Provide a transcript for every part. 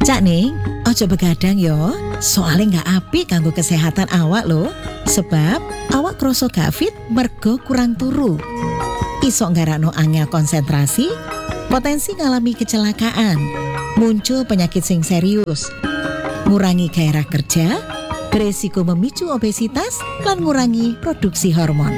Cak Ning, ojo begadang yo. Soalnya nggak apik kanggo kesehatan awak lo. Sebab awak kroso gak fit mergo kurang turu. Iso nggarakno angel konsentrasi, potensi ngalami kecelakaan, muncul penyakit sing serius, ngurangi gairah kerja, beresiko memicu obesitas, lan ngurangi produksi hormon.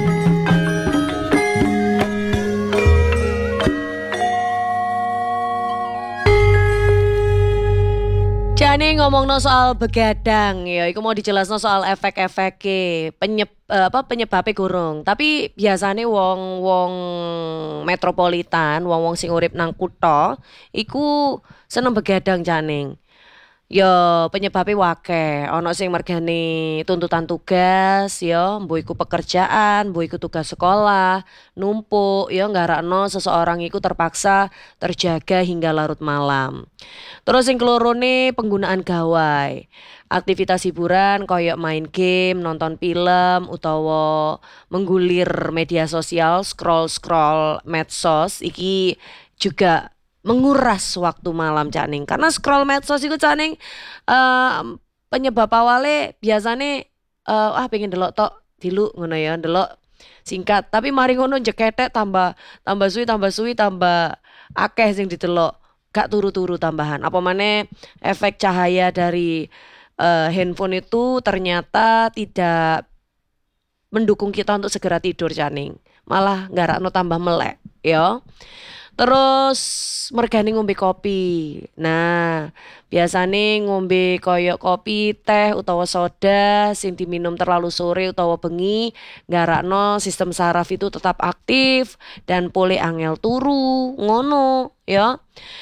Jane ngomongno soal begadang ya, iku mau dijelasno soal efek-efeke penyebabnya gurung. Tapi biasanya wong-wong metropolitan, wong-wong sing urip nang kutha, iku seneng begadang Janing. Ya penyebabnya wakeh, ono sing mergani tuntutan tugas ya, mbuh iku pekerjaan, mbuh iku tugas sekolah, numpuk ya nggarakno seseorang iku terpaksa terjaga hingga larut malam. Terus yang kelorone penggunaan gawai. Aktivitas hiburan koyok main game, nonton film, utawa menggulir media sosial, scroll-scroll medsos, iki juga menguras waktu malam Caning. Karena scroll medsos itu Caning penyebab awalnya biasanya pengen delok tok dilu ngono ya, delok singkat. Tapi mari ngono jeketek tambah suwi tambah akeh sing didelok. Gak turu-turu tambahan. Apa maneh efek cahaya dari handphone itu ternyata tidak mendukung kita untuk segera tidur Caning. Malah nggarakno tambah melek ya. Terus mergani ngombe kopi. Nah, biasane ngombe koyok kopi, teh utawa soda sing diminum terlalu sore utawa bengi nggarakno sistem saraf itu tetap aktif dan pole angel turu, ngono ya.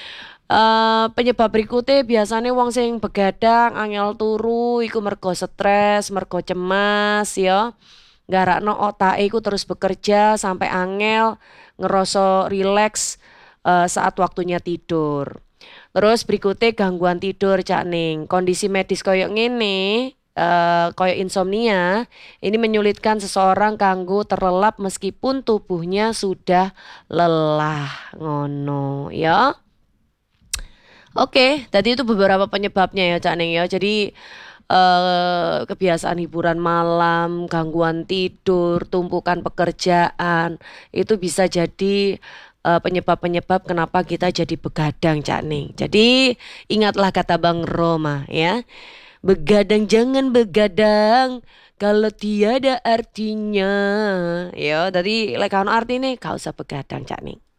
Penyebab berikutnya biasanya wong sing begadang angel turu iku mergo stres, mergo cemas ya. Nggarakno otake iku terus bekerja sampai angel ngerasa rileks saat waktunya tidur. Terus berikutnya gangguan tidur Cak Ning. Kondisi medis koyok ngene, koyok insomnia, ini menyulitkan seseorang kanggo terlelap meskipun tubuhnya sudah lelah, ngono ya. Oke, tadi itu beberapa penyebabnya ya Cak Ning ya. Jadi kebiasaan hiburan malam, gangguan tidur, tumpukan pekerjaan, itu bisa jadi penyebab-penyebab kenapa kita jadi begadang Cak Ning. Jadi ingatlah kata Bang Roma ya. Begadang jangan begadang kalau tiada artinya. Ya, tadi lek ono artine gak usah begadang Cak Ning.